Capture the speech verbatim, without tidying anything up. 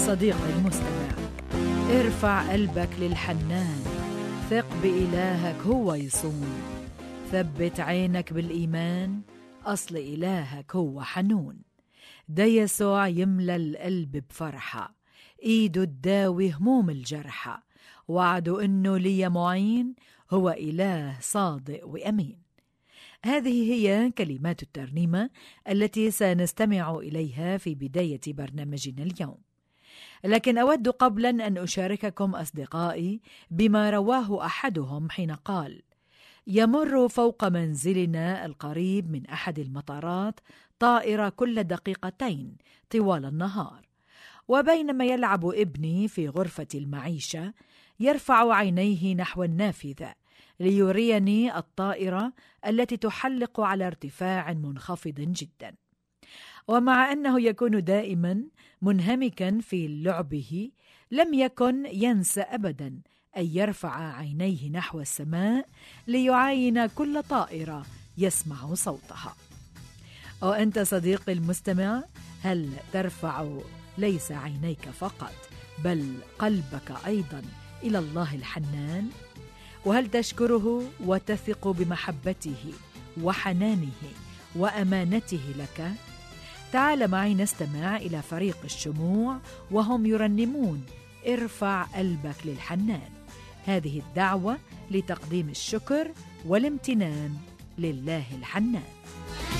صديقي المستمع، ارفع قلبك للحنان، ثق بإلهك هو يصون، ثبت عينك بالإيمان، أصل إلهك هو حنون. ده يسوع يملى القلب بفرحة، إيده تداوي هموم الجرحى، وعده إنه لي معين، هو إله صادق وأمين. هذه هي كلمات الترنيمة التي سنستمع إليها في بداية برنامجنا اليوم. لكن أود قبلا أن أشارككم أصدقائي بما رواه أحدهم حين قال: يمر فوق منزلنا القريب من أحد المطارات طائرة كل دقيقتين طوال النهار، وبينما يلعب ابني في غرفة المعيشة يرفع عينيه نحو النافذة ليريني الطائرة التي تحلق على ارتفاع منخفض جدا. ومع أنه يكون دائما منهمكا في لعبه، لم يكن ينسى أبدا أن يرفع عينيه نحو السماء ليعاين كل طائرة يسمع صوتها. وأنت صديقي المستمع، هل ترفع ليس عينيك فقط بل قلبك أيضا إلى الله الحنان؟ وهل تشكره وتثق بمحبته وحنانه وأمانته لك؟ تعال معي نستمع إلى فريق الشموع وهم يرنمون ارفع قلبك للحنان. هذه الدعوة لتقديم الشكر والامتنان لله الحنان.